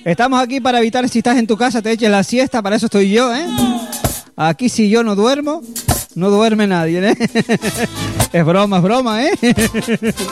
Estamos aquí para evitar, si estás en tu casa, te eches la siesta, para eso estoy yo, ¿eh? Aquí si yo no duermo, no duerme nadie, ¿eh? Es broma, ¿eh?